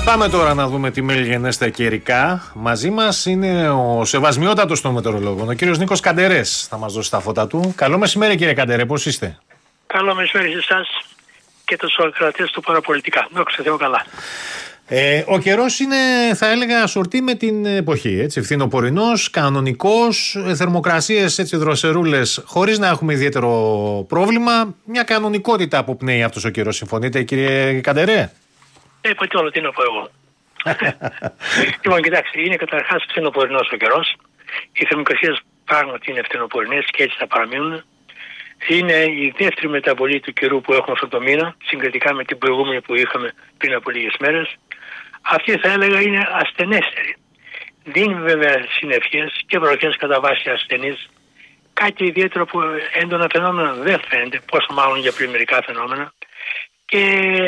Πάμε τώρα να δούμε τι μελγενέστε καιρικά. Μαζί μας είναι ο σεβασμιότατος των μετεωρολόγων, ο κύριος Νίκος Καντερές. Θα μας δώσει τα φώτα του. Καλό μεσημέρι, κύριε Καντερέ, πώς είστε? Καλό μεσημέρι σε εσάς και τους ακροατές του Παραπολιτικά. Δόξα Θεώ καλά. Ο καιρός είναι, θα έλεγα, σορτή με την εποχή. Έτσι, φθινοπορεινός, κανονικός, θερμοκρασίες έτσι δροσερούλες, χωρίς να έχουμε ιδιαίτερο πρόβλημα. Μια κανονικότητα αποπνέει αυτός ο καιρός. Συμφωνείτε, κύριε Καντερέ? Είπατε όλο, τι να πω εγώ. Λοιπόν, κοιτάξτε, είναι καταρχάς φθινοπορεινός ο καιρός. Οι θερμοκρασίες πράγματι είναι φθινοπορεινές και έτσι θα παραμείνουν. Είναι η δεύτερη μεταβολή του καιρού που έχουμε αυτό το μήνα, συγκριτικά με την προηγούμενη που είχαμε πριν από λίγες μέρες. Αυτή θα έλεγα είναι ασθενέστερη. Δίνει βέβαια συννεφιές και βροχές κατά βάση ασθενείς. Κάτι ιδιαίτερο που έντονα φαινόμενα δεν φαίνεται, πόσο μάλλον για πλημμυρικά φαινόμενα. Και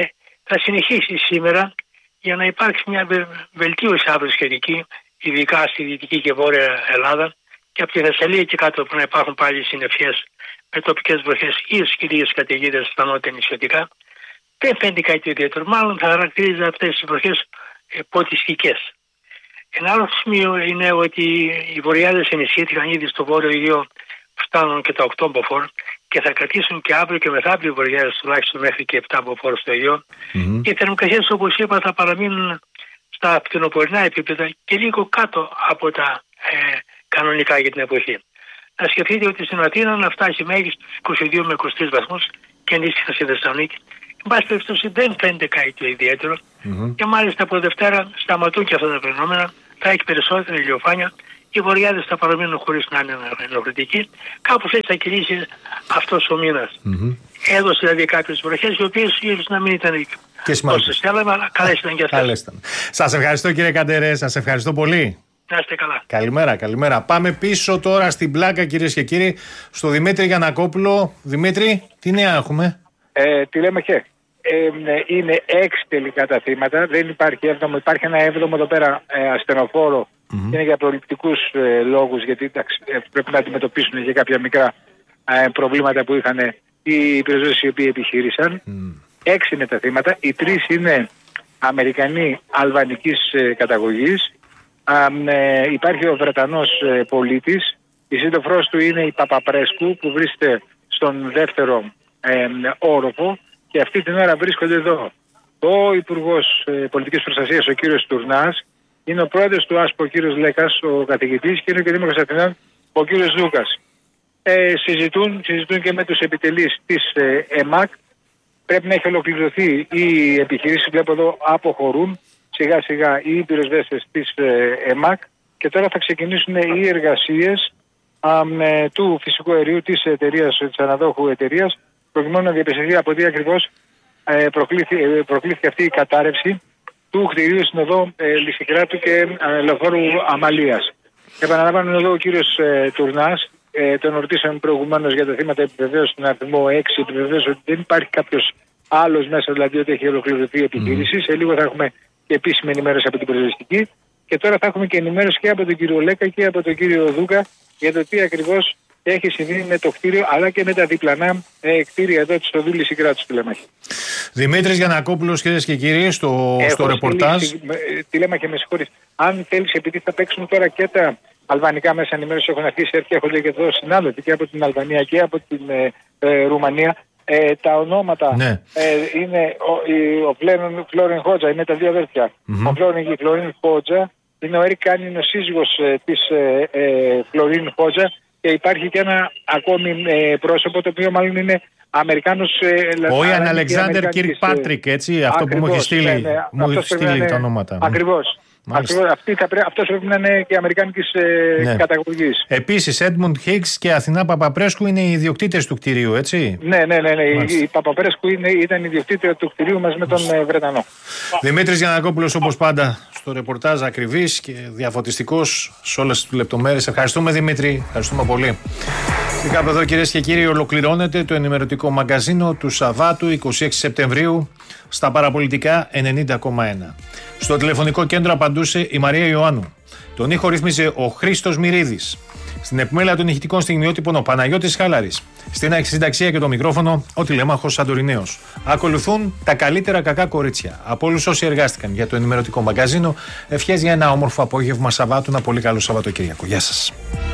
θα συνεχίσει σήμερα για να υπάρξει μια βελτίωση αύριο σχετική, ειδικά στη Δυτική και Βόρεια Ελλάδα και από τη Θεσσαλία και κάτω που να υπάρχουν πάλι συννεφιές με τοπικές βροχές ή και λίγες καταιγίδες στα νότια νησιωτικά. Δεν φαίνεται κάτι ιδιαίτερο. Μάλλον θα χαρακτηρίζει αυτές τις βροχές ποτιστικές. Ένα άλλο σημείο είναι ότι οι βορειάδες ενισχύθηκαν ήδη στο βόρειο Ιδίο, φτάνουν και τα 8 μποφόρ και θα κρατήσουν και αύριο και μεθαύριο οι βορειάδες τουλάχιστον μέχρι και 7 μποφόρ στο Ιδίο. Και οι θερμοκρασίες, όπως είπα, θα παραμείνουν στα φθινοπορεινά επίπεδα και λίγο κάτω από τα κανονικά για την εποχή. Να σκεφτείτε ότι στην Αθήνα να φτάσει μέχρι στους 22 με 23 βαθμούς και αντίστοιχα στη Θεσσαλονίκη. Εν πάση περιπτώσει δεν φαίνεται κάτι το ιδιαίτερο και μάλιστα από Δευτέρα σταματούν και αυτά τα φαινόμενα, θα έχει περισσότερη ηλιοφάνεια. Οι βορειάδες θα παραμείνουν χωρίς να είναι ενοχλητικοί. Κάπως έτσι θα κυλήσει αυτός ο μήνας. Έδωσε δηλαδή κάποιες βροχές οι οποίες ίσως να μην ήταν τόσο στέλναμε, αλλά καλές ήταν και αυτές. Σας ευχαριστώ, κύριε Καντερέ, σας ευχαριστώ πολύ. Να είστε καλά. Καλημέρα, καλημέρα. Πάμε πίσω τώρα στην πλάκα, κυρίες και κύριοι, στο Δημήτρη Γιαννακόπουλο. Δημήτρη, τι νέα έχουμε? Τι λέμε και. Είναι 6 τελικά τα θύματα. Δεν υπάρχει 7ο. Υπάρχει ένα 7ο εδώ πέρα ασθενοφόρο. Είναι για προληπτικούς λόγους, γιατί πρέπει να αντιμετωπίσουν και κάποια μικρά προβλήματα που είχαν οι υπηρεσίες οι οποίοι επιχείρησαν. 6 είναι τα θύματα. Οι 3 είναι Αμερικανοί αλβανικής καταγωγής. Υπάρχει ο Βρετανός πολίτης. Η σύντροφός του είναι η Παπαπρέσκου που βρίσκεται στον δεύτερο όροφο και αυτή την ώρα βρίσκονται εδώ ο Υπουργός Πολιτικής Προστασίας, ο κύριος Τουρνάς, είναι ο πρόεδρος του ΆΣΠΟ, ο κύριος Λέκας, ο καθηγητής, και είναι και ο Δήμαρχος Αθηνών, ο κύριος Δούκας. Συζητούν και με τους επιτελείς της ΕΜΑΚ. Πρέπει να έχει ολοκληρωθεί η επιχειρήση. Βλέπω εδώ αποχωρούν σιγά σιγά οι πυροσβέστες της ΕΜΑΚ και τώρα θα ξεκινήσουν οι εργασίες του φυσικού αερίου της αναδόχου εταιρείας, προκειμένου να διαπιστωθεί από τι ακριβώς προκλήθηκε αυτή η κατάρρευση του κτηρίου στην οδό Λυσικράτου και Λεωφόρου Αμαλίας. Επαναλαμβάνω εδώ ο κύριος Τουρνάς, τον ρωτήσαμε προηγουμένως για τα θύματα, επιβεβαίωσε στον αριθμό 6, επιβεβαίωσε ότι δεν υπάρχει κάποιος άλλος μέσα, δηλαδή ότι έχει ολοκληρωθεί η επιχείρηση. Σε λίγο θα έχουμε και επίσημη ενημέρωση από την πυροσβεστική και τώρα θα έχουμε και ενημέρωση και από τον κύριο Λέκα και από τον κύριο Δούκα για το τι ακριβώς έχει συμβεί με το κτίριο αλλά και με τα διπλανά κτίρια εδώ της οδού Λυσικράτου Τηλέμαχη. Δημήτρης Γιαννακόπουλος, κυρίες και κύριοι, στο ρεπορτάζ. Τηλέμαχη, με συγχωρείς. Αν θέλεις, επειδή θα παίξουν τώρα και τα αλβανικά μέσα ενημέρωση, έχουν αρχίσει και έρχονται και εδώ συνάδελφοι και από την Αλβανία και από την Ρουμανία. Τα ονόματα είναι ο Φλόριν Χότζα, είναι τα δύο αδέρφια. Ο Φλόριν και η Φλωρίν Χότζα είναι ο Έρικ Κάνι, είναι ο σύζυγος της Φλωρίν Χότζα, και υπάρχει και ένα ακόμη πρόσωπο το οποίο μάλλον είναι Αμερικάνος. Ο Ιαν Αλεξάνδερ Κίρκ Πάτρικ, έτσι, αυτό που μου έχει στείλει, τα ονόματα. Ακριβώς. Αυτός πρέπει να είναι και αμερικάνικης καταγωγής. Επίσης, Έντμουντ Χίγκς και Αθηνά Παπαπρέσκου είναι οι ιδιοκτήτες του κτηρίου, έτσι. Ναι. Η Παπαπρέσκου ήταν ιδιοκτήτρια του κτηρίου μαζί με τον Βρετανό. Δημήτρης Γιαννακόπουλος, όπως πάντα, στο ρεπορτάζ, ακριβής και διαφωτιστικός σε όλες τις λεπτομέρειες. Ευχαριστούμε, Δημήτρη. Ευχαριστούμε πολύ. Και κάπου εδώ, κυρίες και κύριοι, ολοκληρώνεται το ενημερωτικό μαγκαζίνο του Σαββάτου 26 Σεπτεμβρίου στα Παραπολιτικά 90,1. Στο τηλεφωνικό κέντρο απαντούσε η Μαρία Ιωάννου. Τον ήχο ρύθμιζε ο Χρήστος Μυρίδης. Στην επιμέλεια των ηχητικών στιγμιότυπων ο Παναγιώτης Χαλάρης. Στην συνταξία και το μικρόφωνο ο τηλέμαχος Σαντορινέος. Ακολουθούν τα καλύτερα κακά κορίτσια. Από όλους όσοι εργάστηκαν για το ενημερωτικό μαγκαζίνο, ευχές για ένα όμορφο απόγευμα Σαββάτου, ένα πολύ καλό Σαββατοκύριακο. Γεια σας.